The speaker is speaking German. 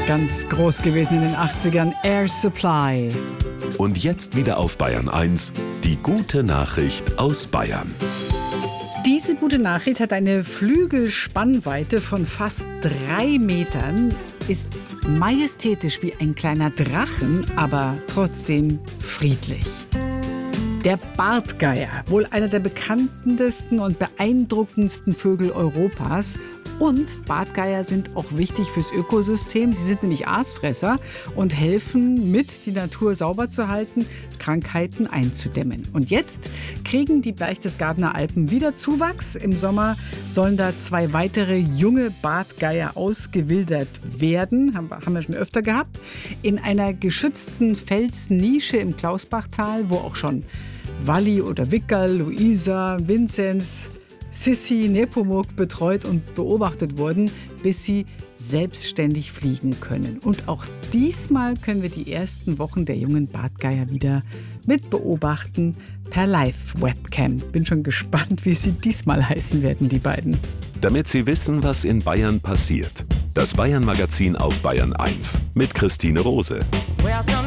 Ganz groß gewesen in den 80ern, Air Supply. Und jetzt wieder auf Bayern 1, die gute Nachricht aus Bayern. Diese gute Nachricht hat eine Flügelspannweite von fast 3 Metern, ist majestätisch wie ein kleiner Drachen, aber trotzdem friedlich. Der Bartgeier, wohl einer der bekanntesten und beeindruckendsten Vögel Europas. Und Bartgeier sind auch wichtig fürs Ökosystem. Sie sind nämlich Aasfresser und helfen mit, die Natur sauber zu halten, Krankheiten einzudämmen. Und jetzt kriegen die Berchtesgadener Alpen wieder Zuwachs. Im Sommer sollen da 2 weitere junge Bartgeier ausgewildert werden. Haben wir schon öfter gehabt. In einer geschützten Felsnische im Klausbachtal, wo auch schon Walli oder Wickerl, Luisa, Vinzenz, Sissi, Nepomuk betreut und beobachtet wurden, bis sie selbstständig fliegen können. Und auch diesmal können wir die ersten Wochen der jungen Bartgeier wieder mit beobachten per Live-Webcam. Bin schon gespannt, wie sie diesmal heißen werden, die beiden. Damit Sie wissen, was in Bayern passiert. Das Bayern-Magazin auf Bayern 1 mit Christine Rose.